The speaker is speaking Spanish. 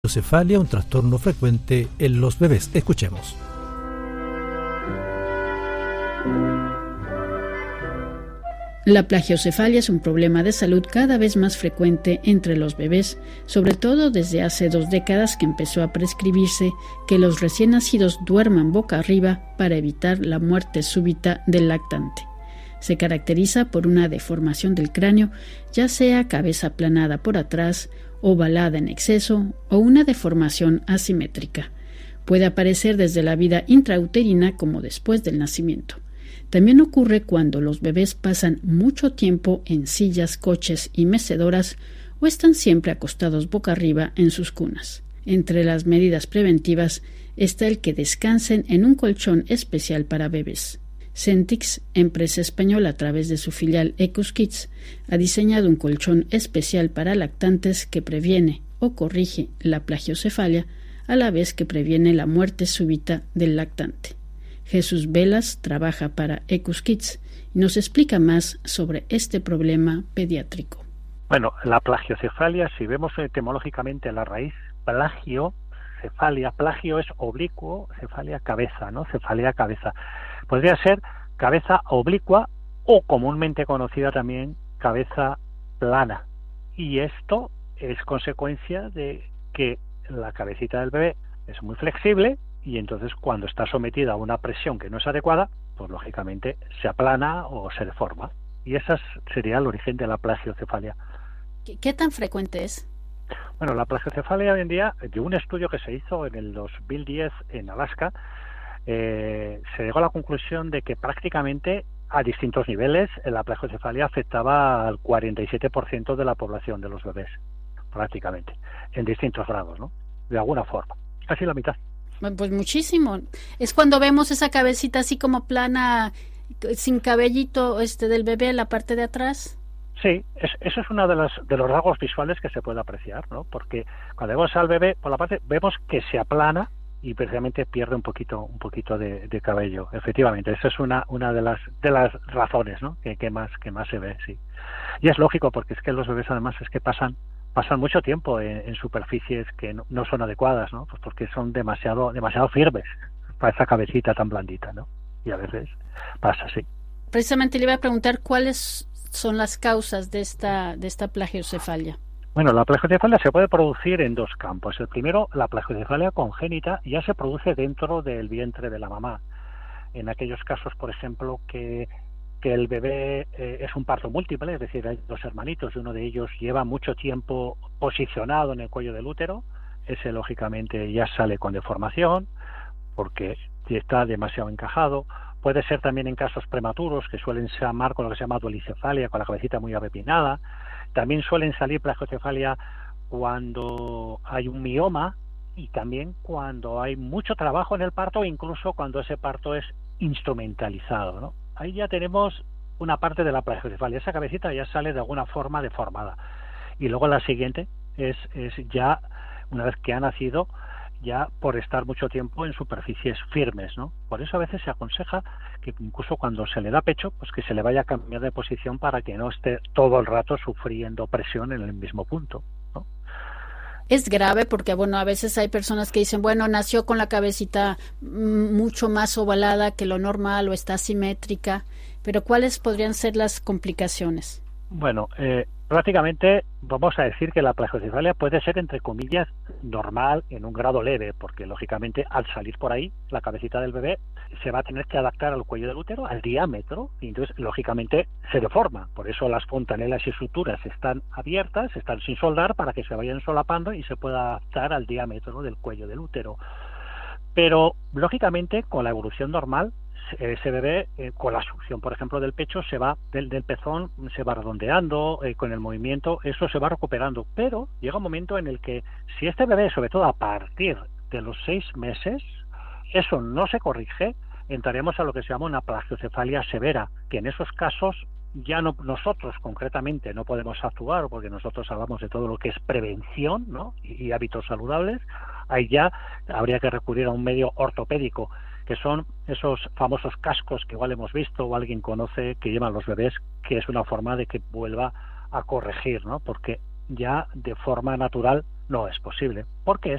Plagiocefalia, un trastorno frecuente en los bebés. Escuchemos. La plagiocefalia es un problema de salud cada vez más frecuente entre los bebés, sobre todo desde hace 2 décadas que empezó a prescribirse que los recién nacidos duerman boca arriba para evitar la muerte súbita del lactante. Se caracteriza por una deformación del cráneo, ya sea cabeza aplanada por atrás, ovalada en exceso o una deformación asimétrica. Puede aparecer desde la vida intrauterina como después del nacimiento. También ocurre cuando los bebés pasan mucho tiempo en sillas, coches y mecedoras o están siempre acostados boca arriba en sus cunas. Entre las medidas preventivas está el que descansen en un colchón especial para bebés. Centix, empresa española a través de su filial EcusKids, ha diseñado un colchón especial para lactantes que previene o corrige la plagiocefalia a la vez que previene la muerte súbita del lactante. Jesús Velas trabaja para EcusKids y nos explica más sobre este problema pediátrico. Bueno, la plagiocefalia, si vemos etimológicamente la raíz, plagiocefalia, plagio es oblicuo, cefalia cabeza, ¿no? Cefalia cabeza. Podría ser cabeza oblicua o comúnmente conocida también cabeza plana. Y esto es consecuencia de que la cabecita del bebé es muy flexible y entonces cuando está sometida a una presión que no es adecuada, pues lógicamente se aplana o se deforma. Y ese sería el origen de la plagiocefalia. ¿Qué tan frecuente es? Bueno, la plagiocefalia hoy en día, de un estudio que se hizo en el 2010 en Alaska, se llegó a la conclusión de que prácticamente a distintos niveles la plagiocefalia afectaba al 47% de la población de los bebés, prácticamente, en distintos grados, ¿no? De alguna forma, casi la mitad. Pues muchísimo. Es cuando vemos esa cabecita así como plana, sin cabellito del bebé en la parte de atrás. Sí, eso es uno de los rasgos visuales que se puede apreciar, ¿no? Porque cuando vemos al bebé por la parte, vemos que se aplana y precisamente pierde un poquito de cabello. Efectivamente, esa es una de las razones, ¿no? que más se ve, sí. Y es lógico porque es que los bebés además es que pasan mucho tiempo en superficies que no son adecuadas, ¿no? Pues porque son demasiado firmes para esa cabecita tan blandita, ¿no? Y a veces pasa así. Precisamente le iba a preguntar cuáles son las causas de esta plagiocefalia. Bueno, la plagiocefalia se puede producir en 2 campos. El primero, la plagiocefalia congénita, ya se produce dentro del vientre de la mamá. En aquellos casos, por ejemplo, que el bebé es un parto múltiple, es decir, hay 2 hermanitos y uno de ellos lleva mucho tiempo posicionado en el cuello del útero, ese lógicamente ya sale con deformación porque está demasiado encajado. Puede ser también en casos prematuros que suelen llamar con lo que se llama duolicefalia, con la cabecita muy apepinada. También suelen salir plagiocefalia cuando hay un mioma y también cuando hay mucho trabajo en el parto, incluso cuando ese parto es instrumentalizado, ¿no? Ahí ya tenemos una parte de la plagiocefalia. Esa cabecita ya sale de alguna forma deformada. Y luego la siguiente es ya, una vez que ha nacido, ya por estar mucho tiempo en superficies firmes, ¿no? Por eso a veces se aconseja que incluso cuando se le da pecho, pues que se le vaya a cambiar de posición para que no esté todo el rato sufriendo presión en el mismo punto, ¿no? Es grave porque, bueno, a veces hay personas que dicen, bueno, nació con la cabecita mucho más ovalada que lo normal o está asimétrica, pero ¿cuáles podrían ser las complicaciones? Bueno, prácticamente vamos a decir que la plagiocefalia puede ser, entre comillas, normal en un grado leve, porque lógicamente al salir por ahí, la cabecita del bebé se va a tener que adaptar al cuello del útero, al diámetro, y entonces lógicamente se deforma. Por eso las fontanelas y suturas están abiertas, están sin soldar para que se vayan solapando y se pueda adaptar al diámetro del cuello del útero. Pero lógicamente con la evolución normal, ese bebé con la succión, por ejemplo, del pecho se va del pezón, se va redondeando, con el movimiento eso se va recuperando, pero llega un momento en el que si este bebé, sobre todo a partir de los 6 meses, eso no se corrige, entraremos a lo que se llama una plagiocefalia severa, que en esos casos ya no, nosotros concretamente no podemos actuar porque nosotros hablamos de todo lo que es prevención, ¿no? y hábitos saludables. Ahí ya habría que recurrir a un medio ortopédico, que son esos famosos cascos que igual hemos visto o alguien conoce que llevan los bebés, que es una forma de que vuelva a corregir, ¿no? Porque ya de forma natural no es posible, porque